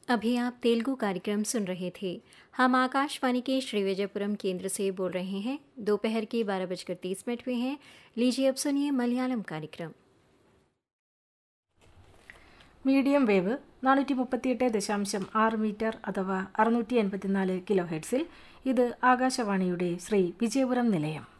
अभी आप तेलुगु कार्यक्रम सुन रहे थे। हम आकाशवाणी के श्री विजयपुरम केंद्र से बोल रहे हैं। दोपहर के 12:30 हुए हैं। लीजिए अब सुनिए मलयालम कार्यक्रम। മീഡിയം വേവ് 438.6 മീറ്റർ അഥവാ 684 കിലോ ഹെർട്സിൽ. ഇത് ആകാശവാണിയുടെ ശ്രീ വിജയപുരം നിലയം.